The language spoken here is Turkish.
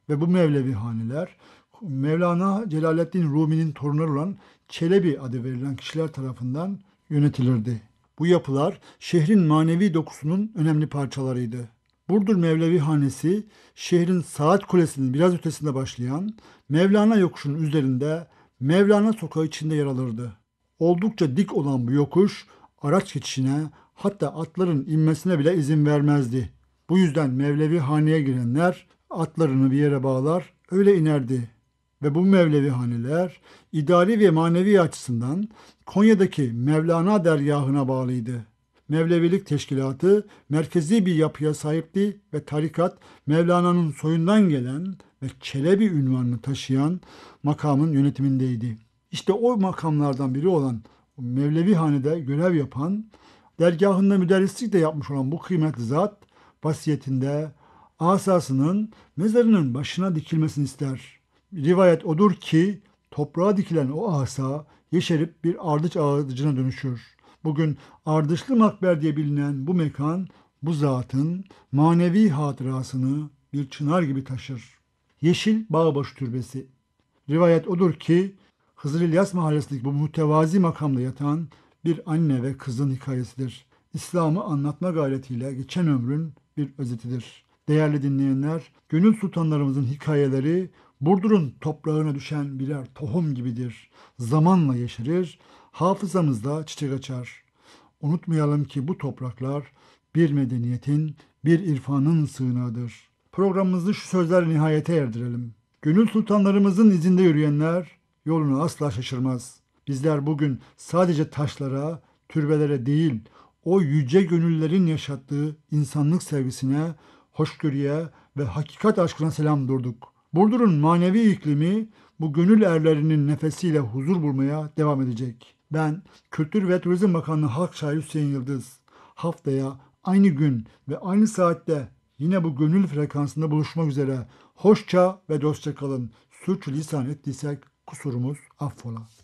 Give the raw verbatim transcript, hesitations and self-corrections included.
Ve bu Mevlevihaneler Mevlana Celaleddin Rumi'nin torunları olan Çelebi adı verilen kişiler tarafından yönetilirdi. Bu yapılar şehrin manevi dokusunun önemli parçalarıydı. Burdur Mevlevi Hanesi şehrin Saat Kulesi'nin biraz ötesinde başlayan Mevlana yokuşunun üzerinde Mevlana Sokağı içinde yer alırdı. Oldukça dik olan bu yokuş araç geçişine hatta atların inmesine bile izin vermezdi. Bu yüzden Mevlevi Hane'ye girenler atlarını bir yere bağlar öyle inerdi. Ve bu Mevlevi haneler idari ve manevi açısından Konya'daki Mevlana dergahına bağlıydı. Mevlevilik teşkilatı merkezi bir yapıya sahipti ve tarikat Mevlana'nın soyundan gelen ve Çelebi ünvanını taşıyan makamın yönetimindeydi. İşte o makamlardan biri olan Mevlevi hanede görev yapan, dergahında müderrislik de yapmış olan bu kıymetli zat vasiyetinde asasının mezarının başına dikilmesini ister. Rivayet odur ki toprağa dikilen o asa yeşerip bir ardıç ağacına dönüşür. Bugün Ardışlı Makber diye bilinen bu mekan bu zatın manevi hatırasını bir çınar gibi taşır. Yeşil Bağbaşı Türbesi. Rivayet odur ki Hızır İlyas Mahallesi'ndeki bu mütevazi makamda yatan bir anne ve kızın hikayesidir. İslam'ı anlatma gayretiyle geçen ömrün bir özetidir. Değerli dinleyenler, gönül sultanlarımızın hikayeleri Burdur'un toprağına düşen birer tohum gibidir. Zamanla yeşerir, hafızamızda çiçek açar. Unutmayalım ki bu topraklar bir medeniyetin, bir irfanın sığınağıdır. Programımızı şu sözlerle nihayete erdirelim. Gönül sultanlarımızın izinde yürüyenler yolunu asla şaşırmaz. Bizler bugün sadece taşlara, türbelere değil, o yüce gönüllerin yaşattığı insanlık sevgisine, hoşgörüye ve hakikat aşkına selam durduk. Burdur'un manevi iklimi bu gönül erlerinin nefesiyle huzur bulmaya devam edecek. Ben Kültür ve Turizm Bakanlığı Halk Şairi Hüseyin Yıldız. Haftaya aynı gün ve aynı saatte yine bu gönül frekansında buluşmak üzere. Hoşça ve dostça kalın. Sürçülisan ettiysek kusurumuz affola.